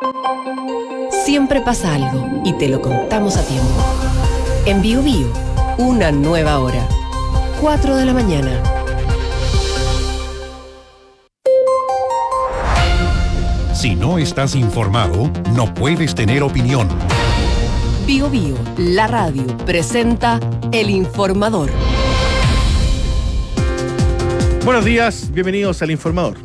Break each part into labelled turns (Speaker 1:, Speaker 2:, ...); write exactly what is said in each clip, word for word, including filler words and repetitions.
Speaker 1: Siempre pasa algo y te lo contamos a tiempo. En Bio Bio, una nueva hora. cuatro de la mañana.
Speaker 2: Si no estás informado, no puedes tener opinión.
Speaker 1: Bio Bio, la radio, presenta El Informador.
Speaker 3: Buenos días, bienvenidos al Informador.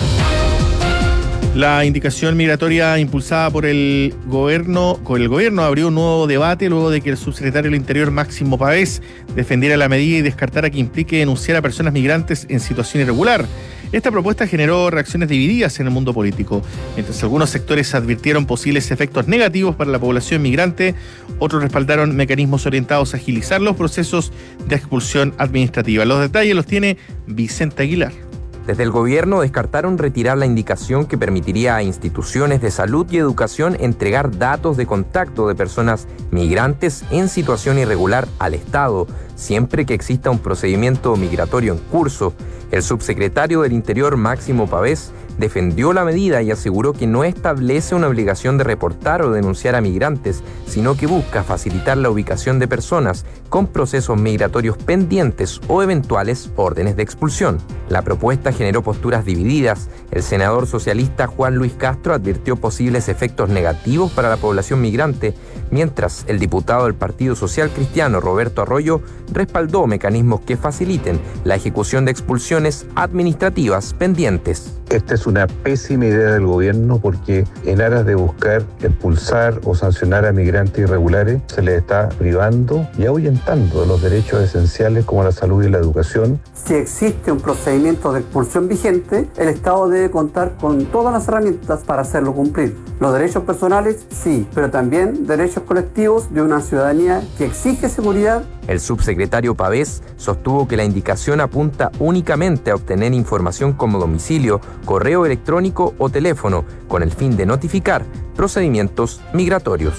Speaker 3: La indicación migratoria impulsada por el gobierno, con el gobierno abrió un nuevo debate luego de que el subsecretario del Interior, Máximo Pavés, defendiera la medida y descartara que implique denunciar a personas migrantes en situación irregular. Esta propuesta generó reacciones divididas en el mundo político. Mientras algunos sectores advirtieron posibles efectos negativos para la población migrante, otros respaldaron mecanismos orientados a agilizar los procesos de expulsión administrativa. Los detalles los tiene Vicente Aguilar.
Speaker 4: Desde el gobierno descartaron retirar la indicación que permitiría a instituciones de salud y educación entregar datos de contacto de personas migrantes en situación irregular al Estado, siempre que exista un procedimiento migratorio en curso. El subsecretario del Interior, Máximo Pavés, defendió la medida y aseguró que no establece una obligación de reportar o denunciar a migrantes, sino que busca facilitar la ubicación de personas con procesos migratorios pendientes o eventuales órdenes de expulsión. La propuesta generó posturas divididas. El senador socialista Juan Luis Castro advirtió posibles efectos negativos para la población migrante, mientras el diputado del Partido Social Cristiano, Roberto Arroyo, respaldó mecanismos que faciliten la ejecución de expulsiones administrativas pendientes.
Speaker 5: Esta es una pésima idea del gobierno porque en aras de buscar expulsar o sancionar a migrantes irregulares se les está privando y ahuyentando de los derechos esenciales como la salud y la educación.
Speaker 6: Si existe un procedimiento de expulsión vigente, el Estado debe contar con todas las herramientas para hacerlo cumplir. Los derechos personales, sí, pero también derechos colectivos de una ciudadanía que exige seguridad.
Speaker 4: El subsecretario Pavés sostuvo que la indicación apunta únicamente a obtener información como domicilio, correo electrónico o teléfono, con el fin de notificar procedimientos migratorios.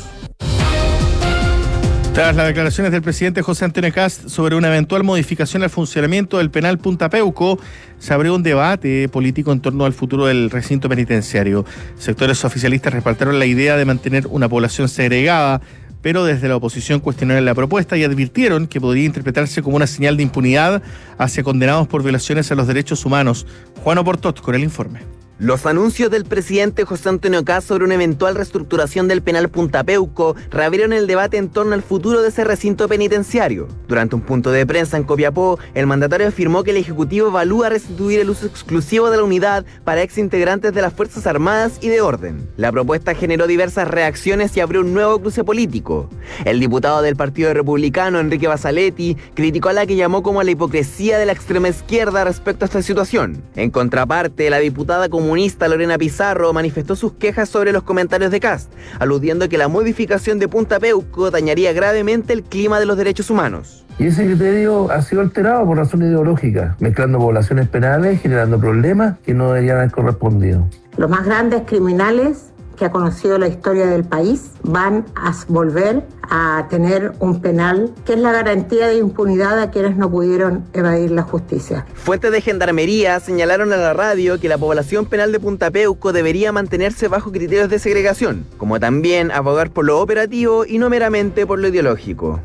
Speaker 3: Tras las declaraciones del presidente José Antonio Kast sobre una eventual modificación al funcionamiento del penal Punta Peuco, se abrió un debate político en torno al futuro del recinto penitenciario. Sectores oficialistas respaldaron la idea de mantener una población segregada, pero desde la oposición cuestionaron la propuesta y advirtieron que podría interpretarse como una señal de impunidad hacia condenados por violaciones a los derechos humanos. Juan Oportot con el informe.
Speaker 7: Los anuncios del presidente José Antonio Kast sobre una eventual reestructuración del penal Punta Peuco reabrieron el debate en torno al futuro de ese recinto penitenciario. Durante un punto de prensa en Copiapó, el mandatario afirmó que el Ejecutivo evalúa restituir el uso exclusivo de la unidad para exintegrantes de las Fuerzas Armadas y de Orden. La propuesta generó diversas reacciones y abrió un nuevo cruce político. El diputado del Partido Republicano, Enrique Basaletti, criticó a la que llamó como la hipocresía de la extrema izquierda respecto a esta situación. En contraparte, la diputada comunista Lorena Pizarro manifestó sus quejas sobre los comentarios de Kast, aludiendo que la modificación de Punta Peuco dañaría gravemente el clima de los derechos humanos.
Speaker 8: Y ese criterio ha sido alterado por razones ideológicas, mezclando poblaciones penales, generando problemas que no deberían haber correspondido.
Speaker 9: Los más grandes criminales que ha conocido la historia del país van a volver a tener un penal que es la garantía de impunidad a quienes no pudieron evadir la justicia.
Speaker 7: Fuentes de Gendarmería señalaron a la radio que la población penal de Punta Peuco debería mantenerse bajo criterios de segregación, como también abogar por lo operativo y no meramente por lo ideológico.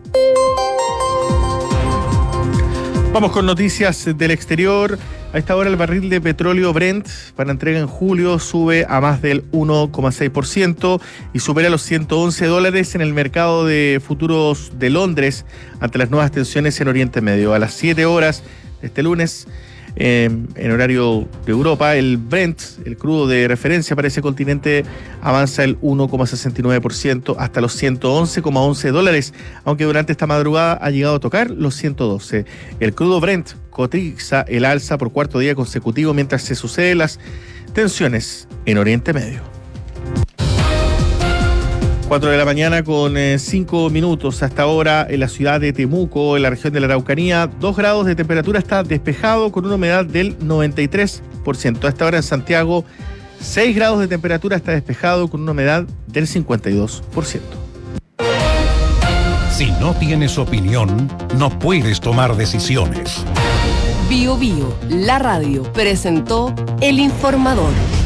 Speaker 3: Vamos con noticias del exterior. A esta hora el barril de petróleo Brent para entrega en julio sube a más del uno coma seis por ciento y supera los ciento once dólares en el mercado de futuros de Londres ante las nuevas tensiones en Oriente Medio. A las siete horas de este lunes, eh, en horario de Europa, el Brent, el crudo de referencia para ese continente, avanza el uno coma sesenta y nueve por ciento hasta los ciento once coma once dólares, aunque durante esta madrugada ha llegado a tocar los ciento doce. El crudo Brent cotiza el alza por cuarto día consecutivo mientras se suceden las tensiones en Oriente Medio. cuatro de la mañana con cinco minutos hasta ahora en la ciudad de Temuco, en la región de la Araucanía, dos grados de temperatura, está despejado con una humedad del noventa y tres por ciento. A esta hora en Santiago, seis grados de temperatura, está despejado con una humedad del cincuenta y dos por ciento.
Speaker 2: Si no tienes opinión, no puedes tomar decisiones.
Speaker 1: Bio Bio, la radio, presentó El Informador.